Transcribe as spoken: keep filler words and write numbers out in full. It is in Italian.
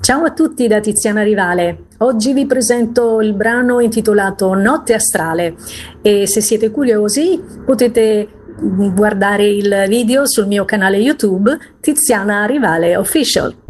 Ciao a tutti da Tiziana Rivale. Oggi vi presento il brano intitolato Notte Astrale e se siete curiosi potete guardare il video sul mio canale YouTube Tiziana Rivale Official.